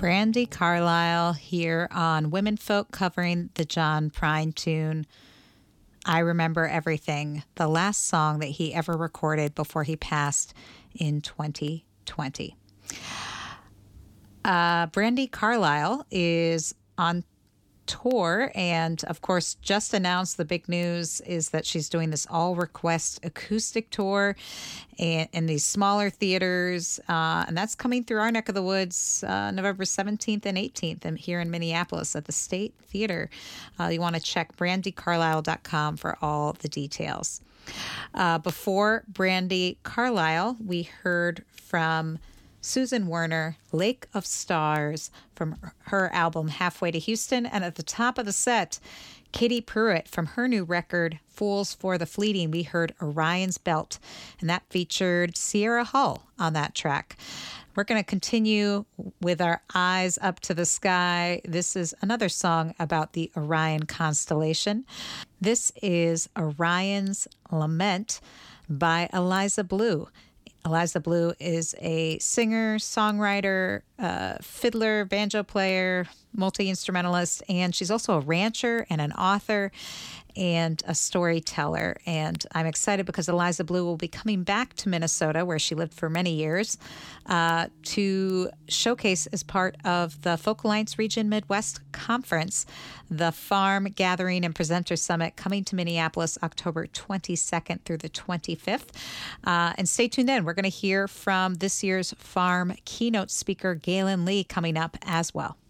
Brandi Carlile here on Women Folk covering the John Prine tune, I Remember Everything, the last song that he ever recorded before he passed in 2020. Brandi Carlile is on tour and, of course, just announced the big news is that she's doing this all-request acoustic tour in these smaller theaters, and that's coming through our neck of the woods November 17th and 18th and here in Minneapolis at the State Theater. You want to check brandicarlile.com for all the details. Before Brandi Carlile, we heard from Susan Werner, Lake of Stars, from her album Halfway to Houston. And at the top of the set, Katie Pruitt from her new record, Fools for the Fleeting. We heard Orion's Belt, and that featured Sierra Hull on that track. We're going to continue with our eyes up to the sky. This is another song about the Orion constellation. This is Orion's Lament by Eliza Blue. Eliza Blue is a singer, songwriter, fiddler, banjo player, multi-instrumentalist, and she's also a rancher and an author and a storyteller. And I'm excited because Eliza Blue will be coming back to Minnesota, where she lived for many years, to showcase as part of the Folk Alliance Region Midwest Conference, the Farm Gathering and Presenter Summit, coming to Minneapolis October 22nd through the 25th. And stay tuned in. We're going to hear from this year's Farm keynote speaker, Galen Lee, coming up as well.